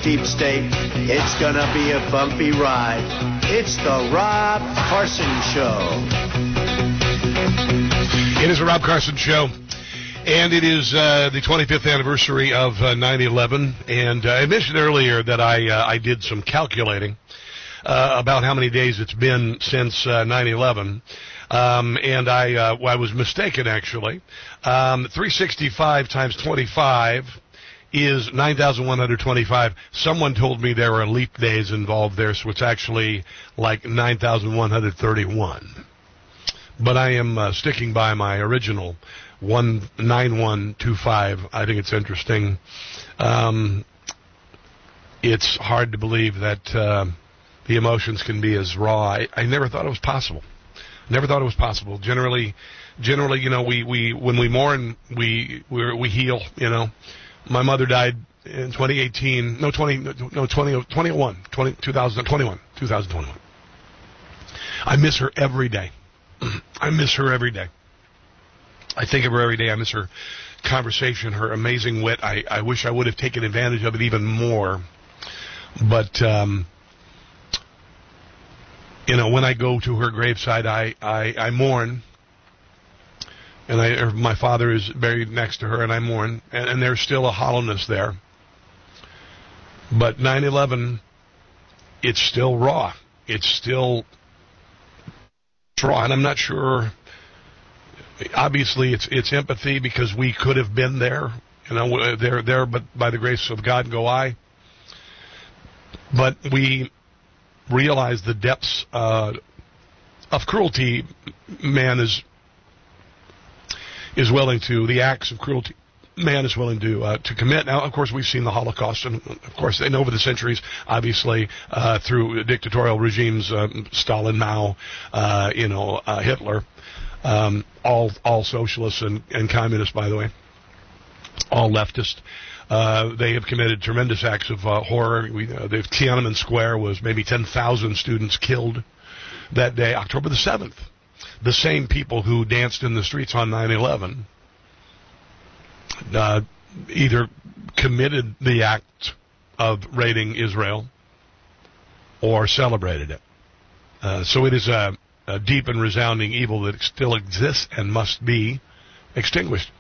deep state. It's gonna be a bumpy ride. It's the Rob Carson Show. It is the Rob Carson Show, and it is the 25th anniversary of 9/11. And I mentioned earlier that I did some calculating about how many days it's been since 9/11. And I was mistaken, actually. 365 times 25 is 9,125. Someone told me there were leap days involved there, so it's actually like 9,131. But I am sticking by my original 19125. I think it's interesting. It's hard to believe that the emotions can be as raw. I never thought it was possible. Never thought it was possible. Generally, you know, we when we mourn, we heal. You know, my mother died in 2021. I miss her every day. I miss her every day. I think of her every day. I miss her conversation, her amazing wit. I wish I would have taken advantage of it even more. But you know, when I go to her graveside, I mourn, and my father is buried next to her, and I mourn, and there's still a hollowness there. But 9/11, it's still raw. It's still raw, and I'm not sure. Obviously, it's empathy because we could have been there. You know, there, but by the grace of God go I. But we realize the depths of cruelty man is willing to, the acts of cruelty man is willing to commit. Now, of course, we've seen the Holocaust, and of course, and over the centuries, obviously, through dictatorial regimes, Stalin, Mao, Hitler, all socialists and communists, by the way, all leftist. They have committed tremendous acts of horror. The Tiananmen Square was maybe 10,000 students killed that day, October the 7th. The same people who danced in the streets on 9/11 either committed the act of raiding Israel or celebrated it. So it is a deep and resounding evil that still exists and must be extinguished.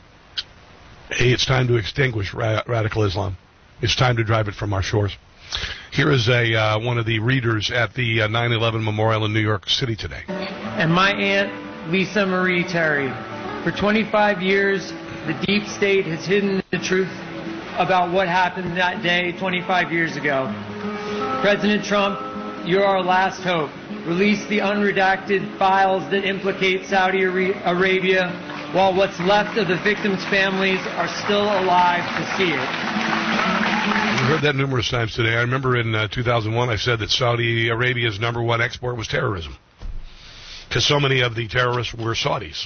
Hey, it's time to extinguish radical Islam. It's time to drive it from our shores. Here is one of the readers at the 9/11 Memorial in New York City today. And my aunt, Lisa Marie Terry. For 25 years, the deep state has hidden the truth about what happened that day 25 years ago. President Trump, you're our last hope. Release the unredacted files that implicate Saudi Arabia while what's left of the victims' families are still alive to see it. We've heard that numerous times today. I remember in 2001 I said that Saudi Arabia's number one export was terrorism, because so many of the terrorists were Saudis.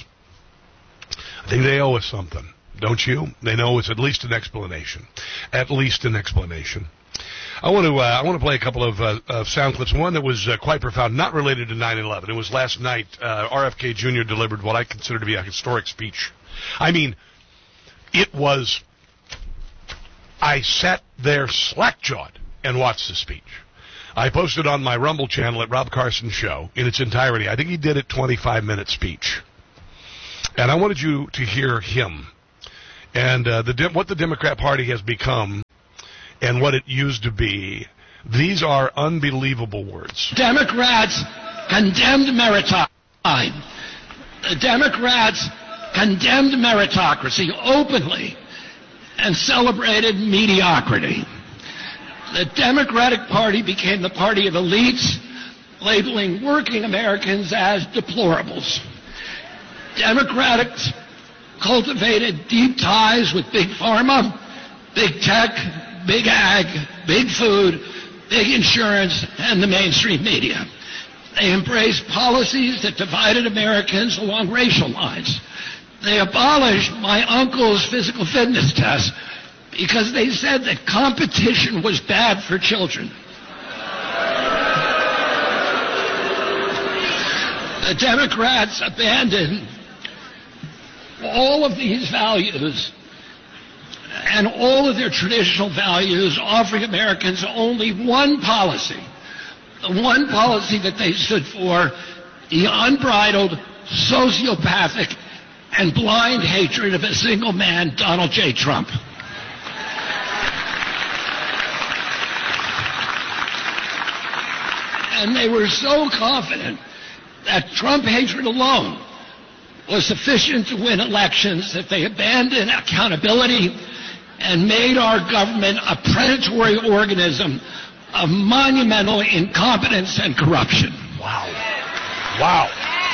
I think they owe us something, don't you? They know it's at least an explanation. At least an explanation. I want to play a couple of sound clips. One that was quite profound, not related to 9/11. It was last night. RFK Jr. delivered what I consider to be a historic speech. I mean, it was. I sat there slack-jawed and watched the speech. I posted on my Rumble channel at Rob Carson Show in its entirety. I think he did a 25-minute speech, and I wanted you to hear him and what the Democrat Party has become. And what it used to be. These are unbelievable words. Democrats condemned meritocracy. The Democrats condemned meritocracy openly and celebrated mediocrity. The Democratic Party became the party of elites, labeling working Americans as deplorables. Democrats cultivated deep ties with Big Pharma, Big Tech, Big Ag, Big Food, Big Insurance, and the mainstream media. They embraced policies that divided Americans along racial lines. They abolished my uncle's physical fitness test because they said that competition was bad for children. The Democrats abandoned all of these values and all of their traditional values, offering Americans only one policy, the one policy that they stood for, the unbridled, sociopathic, and blind hatred of a single man, Donald J. Trump. And they were so confident that Trump hatred alone was sufficient to win elections that they abandoned accountability and made our government a predatory organism of monumental incompetence and corruption. Wow. Wow.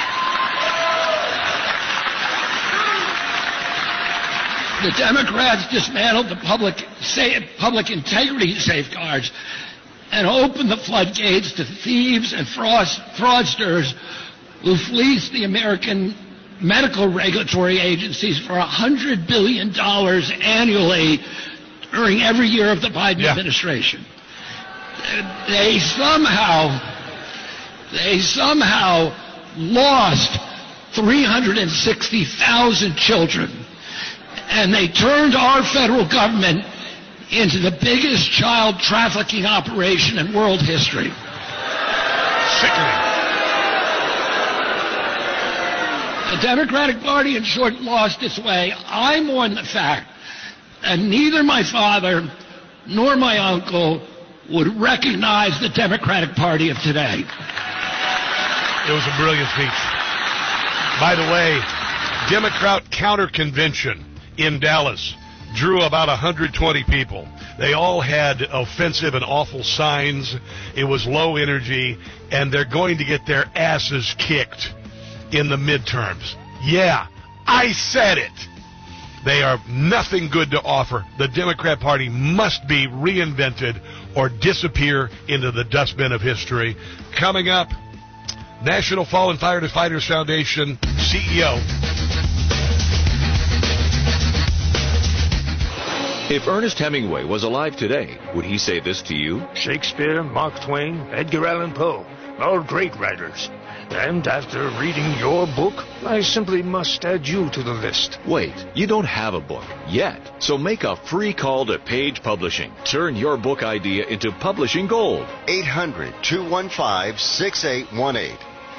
The Democrats dismantled the public integrity safeguards and opened the floodgates to thieves and fraudsters who fleeced the American medical regulatory agencies for $100 billion annually during every year of the Biden administration. They somehow lost 360,000 children, and they turned our federal government into the biggest child trafficking operation in world history. Sickening. The Democratic Party, in short, lost its way. I mourn the fact that neither my father nor my uncle would recognize the Democratic Party of today. It was a brilliant speech. By the way, Democrat counter convention in Dallas drew about 120 people. They all had offensive and awful signs. It was low energy, and they're going to get their asses kicked in the midterms. Yeah, I said it. They are nothing good to offer. The Democrat Party must be reinvented or disappear into the dustbin of history. Coming up, National Fallen Firefighters Foundation CEO. If Ernest Hemingway was alive today, would he say this to you? Shakespeare, Mark Twain, Edgar Allan Poe, all great writers. And after reading your book, I simply must add you to the list. Wait, you don't have a book yet. So make a free call to Page Publishing. Turn your book idea into publishing gold. 800-215-6818.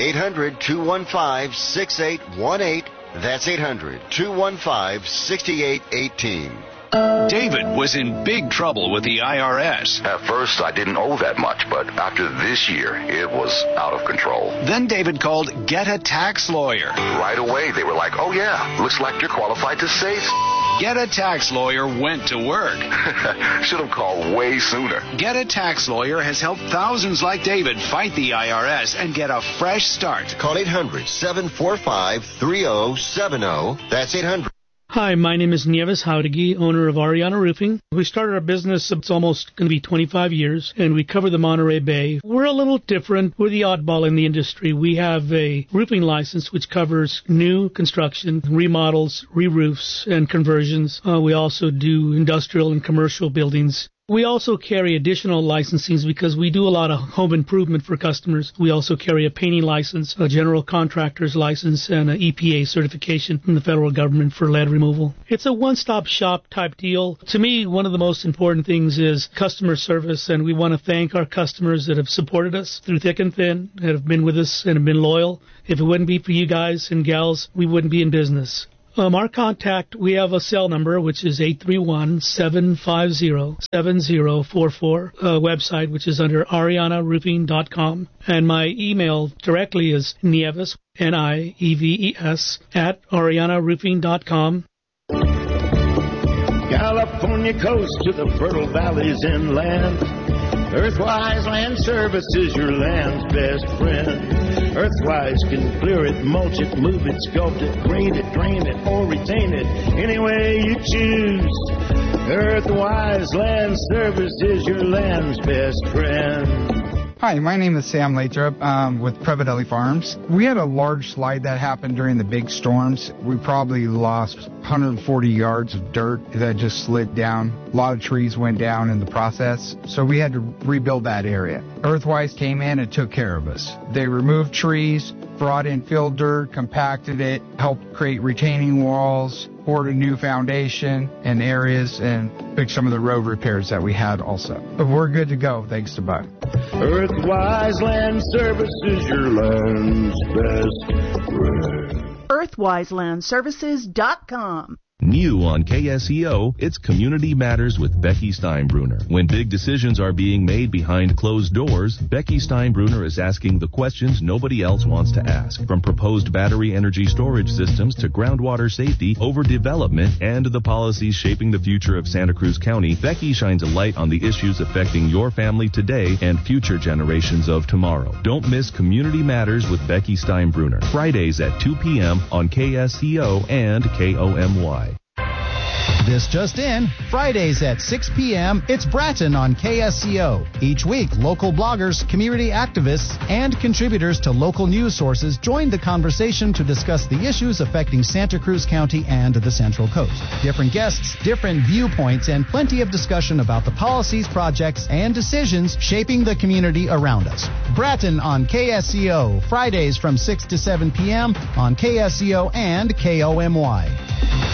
800-215-6818. That's 800-215-6818. David was in big trouble with the IRS. At first, I didn't owe that much, but after this year, it was out of control. Then David called Get a Tax Lawyer. Right away, they were like, oh yeah, looks like you're qualified to save. Get a Tax Lawyer went to work. Should have called way sooner. Get a Tax Lawyer has helped thousands like David fight the IRS and get a fresh start. Call 800-745-3070. That's 800. Hi, my name is Nieves Jauregui, owner of Ariana Roofing. We started our business, it's almost going to be 25 years, and we cover the Monterey Bay. We're a little different. We're the oddball in the industry. We have a roofing license which covers new construction, remodels, re-roofs, and conversions. We also do industrial and commercial buildings. We also carry additional licensings because we do a lot of home improvement for customers. We also carry a painting license, a general contractor's license, and an EPA certification from the federal government for lead removal. It's a one-stop shop type deal. To me, one of the most important things is customer service, and we want to thank our customers that have supported us through thick and thin, that have been with us and have been loyal. If it wouldn't be for you guys and gals, we wouldn't be in business. Our contact, we have a cell number, which is 831-750-7044, website, which is under arianaroofing.com. And my email directly is Nieves, Nieves, @arianaroofing.com. California coast to the fertile valleys inland. Earthwise Land Service is your land's best friend. Earthwise can clear it, mulch it, move it, sculpt it, grade it, drain it, or retain it any way you choose. Earthwise Land Service is your land's best friend. Hi, my name is Sam Lathrop with Prevadelli Farms. We had a large slide that happened during the big storms. We probably lost 140 yards of dirt that just slid down. A lot of trees went down in the process, so we had to rebuild that area. Earthwise came in and took care of us. They removed trees, brought in fill dirt, compacted it, helped create retaining walls, poured a new foundation in areas and fixed some of the road repairs that we had also. But we're good to go, thanks to Bud. Earthwise Land Services, your land's best friend. EarthwiseLandServices.com. New on KSEO, it's Community Matters with Becky Steinbruner. When big decisions are being made behind closed doors, Becky Steinbruner is asking the questions nobody else wants to ask. From proposed battery energy storage systems to groundwater safety, overdevelopment, and the policies shaping the future of Santa Cruz County, Becky shines a light on the issues affecting your family today and future generations of tomorrow. Don't miss Community Matters with Becky Steinbruner. Fridays at 2 p.m. on KSEO and KOMY. This just in, Fridays at 6 p.m., it's Bratton on KSCO. Each week, local bloggers, community activists, and contributors to local news sources join the conversation to discuss the issues affecting Santa Cruz County and the Central Coast. Different guests, different viewpoints, and plenty of discussion about the policies, projects, and decisions shaping the community around us. Bratton on KSCO, Fridays from 6 to 7 p.m. on KSCO and KOMY.